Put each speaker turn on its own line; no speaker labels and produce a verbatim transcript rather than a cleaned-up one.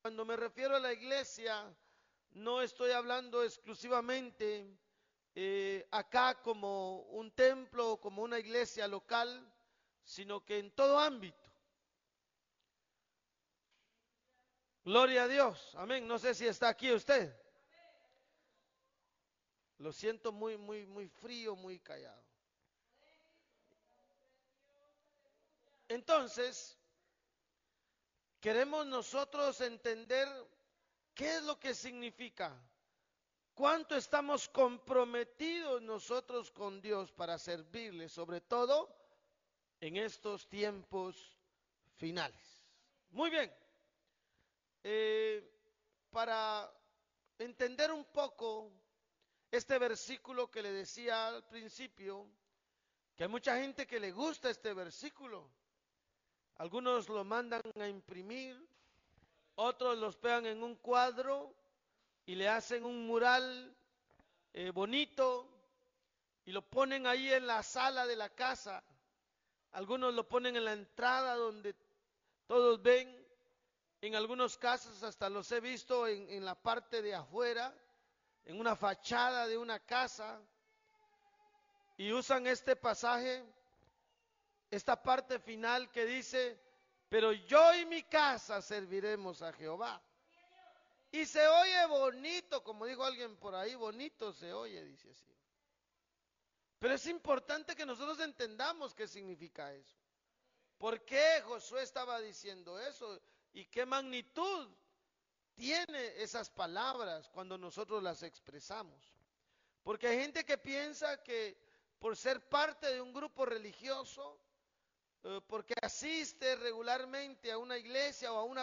Cuando me refiero a la iglesia, no estoy hablando exclusivamente eh, acá como un templo o como una iglesia local, sino que en todo ámbito. Gloria a Dios. Amén. No sé si está aquí usted. Lo siento muy, muy, muy frío, muy callado. Entonces, queremos nosotros entender qué es lo que significa, cuánto estamos comprometidos nosotros con Dios para servirle, sobre todo en estos tiempos finales. Muy bien, eh, para entender un poco este versículo que le decía al principio, que hay mucha gente que le gusta este versículo. Algunos lo mandan a imprimir, otros los pegan en un cuadro y le hacen un mural eh, bonito y lo ponen ahí en la sala de la casa. Algunos lo ponen en la entrada donde todos ven. En algunos casos hasta los he visto en, en la parte de afuera, en una fachada de una casa. Y usan este pasaje, esta parte final que dice, pero yo y mi casa serviremos a Jehová. Y se oye bonito, como dijo alguien por ahí, bonito se oye, dice así. Pero es importante que nosotros entendamos qué significa eso. ¿Por qué Josué estaba diciendo eso? ¿Y qué magnitud tiene esas palabras cuando nosotros las expresamos? Porque hay gente que piensa que por ser parte de un grupo religioso, eh, porque asiste regularmente a una iglesia o a una